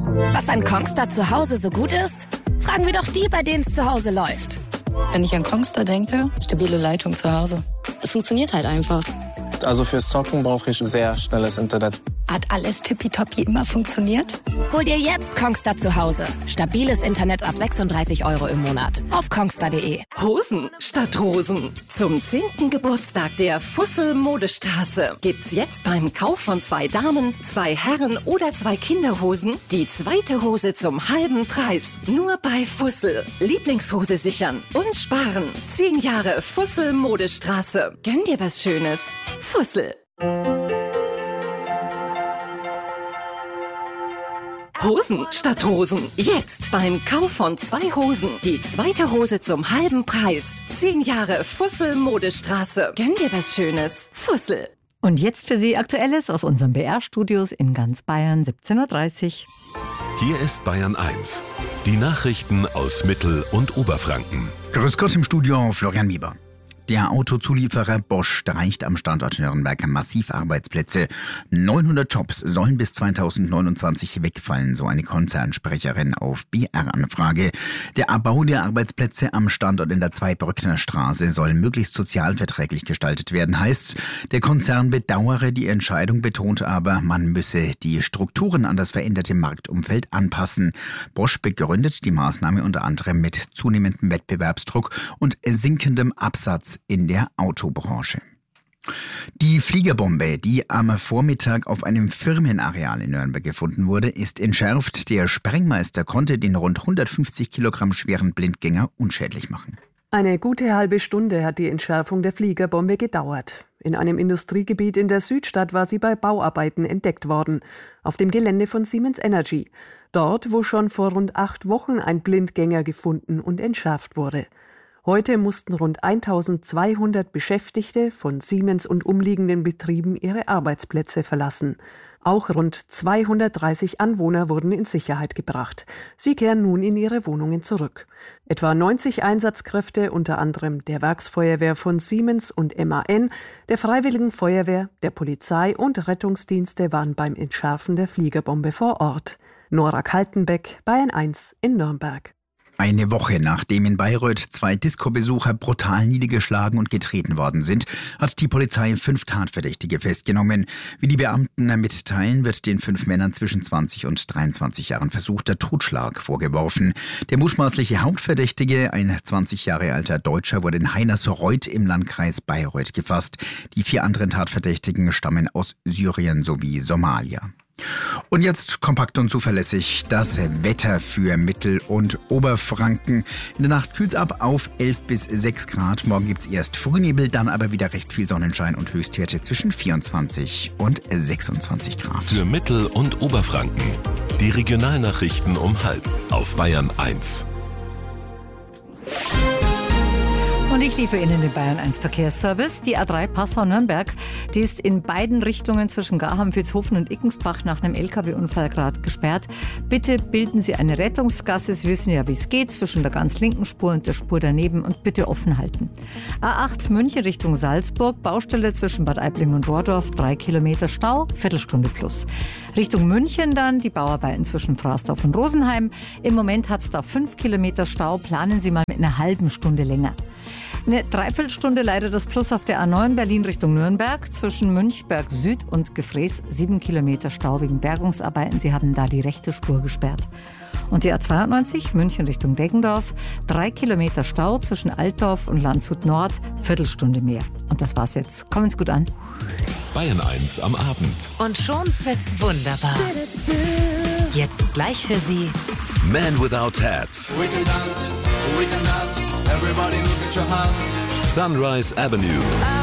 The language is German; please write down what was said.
Was an Kongstar zu Hause so gut ist? Fragen wir doch die, bei denen es zu Hause läuft. Wenn ich an Kongstar denke, stabile Leitung zu Hause. Es funktioniert halt einfach. Also fürs Zocken brauche ich sehr schnelles Internet. Hat alles tippitoppi immer funktioniert? Hol dir jetzt Kongstar zu Hause. Stabiles Internet ab 36 € im Monat. Auf kongstar.de. Hosen statt Hosen. Zum 10. Geburtstag der Fussel Modestraße gibt's jetzt beim Kauf von 2 Damen, 2 Herren oder 2 Kinderhosen die zweite Hose zum halben Preis. Nur bei Fussel. Lieblingshose sichern und sparen. 10 Jahre Fussel Modestraße. Gönn dir was Schönes. Fussel. Hosen statt Hosen. Jetzt beim Kauf von 2 Hosen die zweite Hose zum halben Preis. 10 Jahre Fussel Modestraße. Gönn dir was Schönes. Fussel. Und jetzt für Sie Aktuelles aus unseren BR-Studios in ganz Bayern, 17:30 Uhr. Hier ist Bayern 1. Die Nachrichten aus Mittel- und Oberfranken. Grüß Gott im Studio, Florian Mieber. Der Autozulieferer Bosch streicht am Standort Nürnberg massiv Arbeitsplätze. 900 Jobs sollen bis 2029 wegfallen, so eine Konzernsprecherin auf BR-Anfrage. Der Abbau der Arbeitsplätze am Standort in der Zweibrückner Straße soll möglichst sozialverträglich gestaltet werden, heißt, der Konzern bedauere die Entscheidung, betont aber, man müsse die Strukturen an das veränderte Marktumfeld anpassen. Bosch begründet die Maßnahme unter anderem mit zunehmendem Wettbewerbsdruck und sinkendem Absatz in der Autobranche. Die Fliegerbombe, die am Vormittag auf einem Firmenareal in Nürnberg gefunden wurde, ist entschärft. Der Sprengmeister konnte den rund 150 Kilogramm schweren Blindgänger unschädlich machen. Eine gute halbe Stunde hat die Entschärfung der Fliegerbombe gedauert. In einem Industriegebiet in der Südstadt war sie bei Bauarbeiten entdeckt worden, auf dem Gelände von Siemens Energy. Dort, wo schon vor rund 8 Wochen ein Blindgänger gefunden und entschärft wurde. Heute mussten rund 1200 Beschäftigte von Siemens und umliegenden Betrieben ihre Arbeitsplätze verlassen. Auch rund 230 Anwohner wurden in Sicherheit gebracht. Sie kehren nun in ihre Wohnungen zurück. Etwa 90 Einsatzkräfte, unter anderem der Werksfeuerwehr von Siemens und MAN, der Freiwilligen Feuerwehr, der Polizei und Rettungsdienste waren beim Entschärfen der Fliegerbombe vor Ort. Nora Kaltenbeck, Bayern 1 in Nürnberg. Eine Woche nachdem in Bayreuth 2 Disco-Besucher brutal niedergeschlagen und getreten worden sind, hat die Polizei 5 Tatverdächtige festgenommen. Wie die Beamten mitteilen, wird den 5 Männern zwischen 20 und 23 Jahren versuchter Totschlag vorgeworfen. Der mutmaßliche Hauptverdächtige, ein 20 Jahre alter Deutscher, wurde in Heinersreuth im Landkreis Bayreuth gefasst. Die 4 anderen Tatverdächtigen stammen aus Syrien sowie Somalia. Und jetzt kompakt und zuverlässig das Wetter für Mittel- und Oberfranken. In der Nacht kühlt's ab auf 11 bis 6 Grad. Morgen gibt's erst Frühnebel, dann aber wieder recht viel Sonnenschein und Höchstwerte zwischen 24 und 26 Grad. Für Mittel- und Oberfranken. Die Regionalnachrichten um 12:30 auf Bayern 1. Und ich liefere Ihnen den Bayern 1 Verkehrsservice. Die A3 Passau-Nürnberg, die ist in beiden Richtungen zwischen Garham, Vilshofen und Ickensbach nach einem LKW-Unfall gerade gesperrt. Bitte bilden Sie eine Rettungsgasse. Sie wissen ja, wie es geht, zwischen der ganz linken Spur und der Spur daneben, und bitte offen halten. A8 München Richtung Salzburg, Baustelle zwischen Bad Aibling und Rohrdorf, 3 Kilometer Stau, Viertelstunde plus. Richtung München dann die Bauarbeiten zwischen Frasdorf und Rosenheim. Im Moment hat es da 5 Kilometer Stau, planen Sie mal mit einer halben Stunde länger. Eine Dreiviertelstunde leider das Plus auf der A9 Berlin Richtung Nürnberg. Zwischen Münchberg Süd und Gefrees 7 Kilometer Stau wegen Bergungsarbeiten. Sie haben da die rechte Spur gesperrt. Und die A92 München Richtung Deggendorf. 3 Kilometer Stau zwischen Altdorf und Landshut Nord. Viertelstunde mehr. Und das war's jetzt. Kommen Sie gut an. Bayern 1 am Abend. Und schon wird's wunderbar. Jetzt gleich für Sie Man Without Hats. We can dance, everybody look at your hands. Sunrise Avenue.